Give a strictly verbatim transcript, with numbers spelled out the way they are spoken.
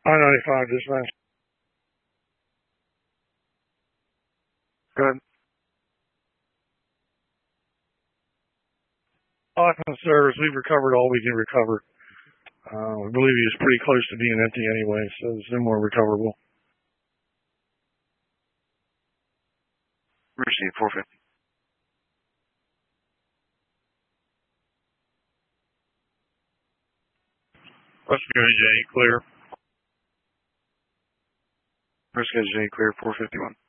I ninety-five dispatch. Good. Occupant service, we've recovered all we can recover. Uh, we believe he was pretty close to being empty anyway, so there's no more recoverable. Receive four fifty. Rescue J, clear. Rescue J, clear four fifty-one.